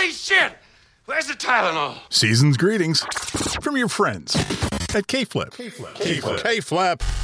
Holy shit! Where's the Tylenol? Season's greetings from your friends at K-Flip. K-Flip.